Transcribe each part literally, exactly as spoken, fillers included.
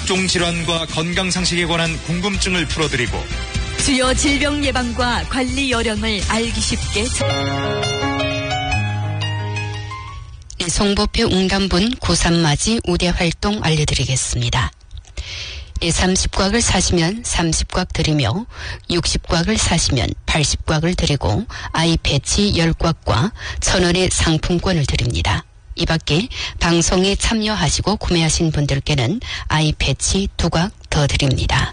각종 질환과 건강상식에 관한 궁금증을 풀어드리고 주요 질병 예방과 관리 요령을 알기 쉽게 송보표 웅담분 구삼맞이 우대 활동 알려드리겠습니다. 삼십 곽을 사시면 삼십 곽 드리며 육십 곽을 사시면 팔십 곽을 드리고 아이 패치 십 곽과 천 원의 상품권을 드립니다. 이 밖에 방송에 참여하시고 구매하신 분들께는 아이 패치 두 곽 더 드립니다.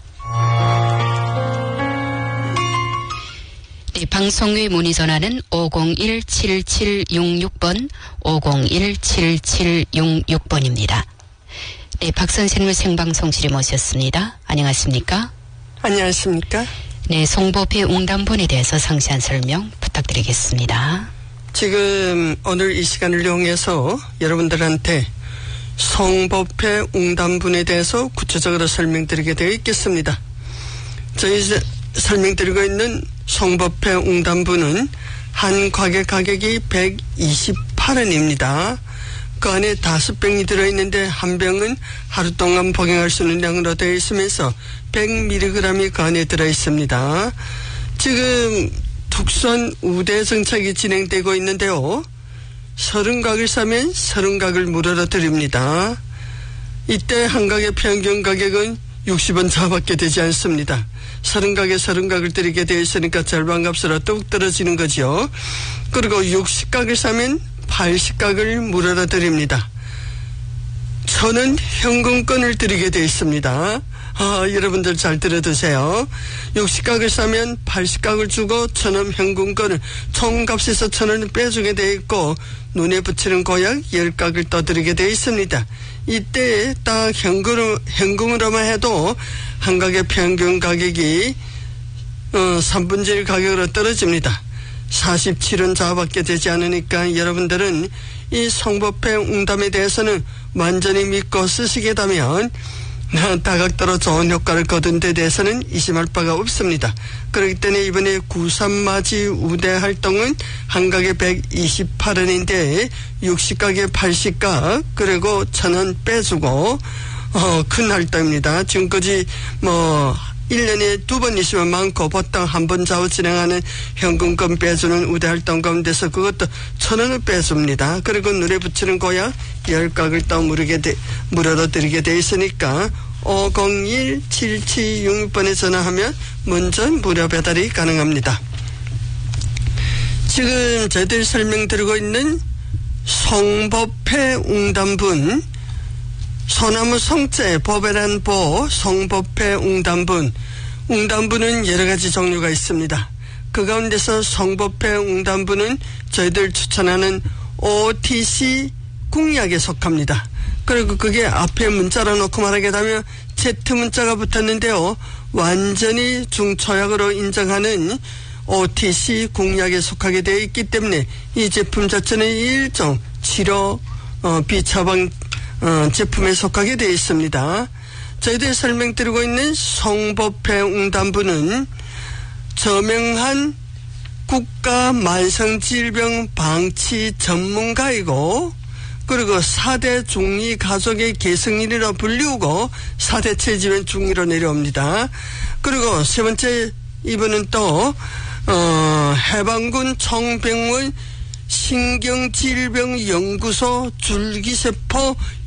네, 방송 외 문의 전화는 오공일 칠칠육육 번 오공일 칠칠육육 번입니다. 네, 박 선생님을 생방송실에 모셨습니다. 안녕하십니까? 안녕하십니까? 네, 송보표 웅담분에 대해서 상세한 설명 부탁드리겠습니다. 지금 오늘 이 시간을 이용해서 여러분들한테 송보표 웅담분에 대해서 구체적으로 설명드리게 되어 있겠습니다. 저희 이제 설명드리고 있는 송보표 웅담분은 한 곽의 가격이 백이십팔 원입니다. 그 안에 다섯 병이 들어있는데 한 병은 하루 동안 복용할 수 있는 양으로 되어 있으면서 백 밀리그램이 그 안에 들어있습니다. 지금 특수한 우대 정책이 진행되고 있는데요. 서른 각을 사면 서른 각을 무료로 드립니다. 이때 한 각의 평균 가격은 육십 원 차밖에 되지 않습니다. 서른 각에 서른 각을 드리게 되어 있으니까 절반값으로 뚝 떨어지는 거죠. 그리고 육십 각을 사면 팔십 각을 무료로 드립니다. 저는 현금권을 드리게 되어 있습니다. 아, 여러분들 잘 들어두세요. 육십 각을 사면 팔십 각을 주고 천원 현금권을 총값에서 천원을 빼주게 되어 있고 눈에 붙이는 고약 십 각을 떠드리게 되어 있습니다. 이때 딱 현금으로, 현금으로만 해도 한 각의 평균 가격이 어, 삼분의 일 가격으로 떨어집니다. 사십칠 원 자밖에 되지 않으니까 여러분들은 이 송보표 웅담에 대해서는 완전히 믿고 쓰시게 되면 다각도로 좋은 효과를 거둔 데 대해서는 의심할 바가 없습니다. 그렇기 때문에 이번에 구삼맞이 우대 활동은 한 각에 백이십팔 원인데 육십 각에 팔십 각 그리고 천 원 빼주고 어, 큰 활동입니다. 지금까지 뭐 일 년에 두 번 있으면 많고 보통 한 번 좌우 진행하는 현금권 빼주는 우대 활동 가운데서 그것도 천 원을 빼줍니다. 그리고 눈에 붙이는 고약 십 각을 또 무료게 되, 무료로 드리게 돼 있으니까 오공일 칠칠육육 번에 전화하면 먼저 무료 배달이 가능합니다. 지금 저희들이 설명드리고 있는 송보표 웅담분 소나무 송재 보배란 보 송보표 웅담분 웅담분은 여러가지 종류가 있습니다. 그 가운데서 송보표 웅담분은 저희들 추천하는 오티씨 국약에 속합니다. 그리고 그게 앞에 문자로 놓고 말하게 되면 Z 문자가 붙었는데요. 완전히 중초약으로 인정하는 오티씨 국약에 속하게 되어 있기 때문에 이 제품 자체는 일종 치료 어, 비처방 어, 제품에 속하게 되어 있습니다. 저희들이 설명드리고 있는 송보표 웅담분은 저명한 국가만성질병 방치 전문가이고 그리고 사 대 중위 가족의 계승인으로 불리우고 사 대 체지면 중위로 내려옵니다. 그리고 세 번째 이분은 또 어, 해방군 총병원 신경질병연구소 줄기세포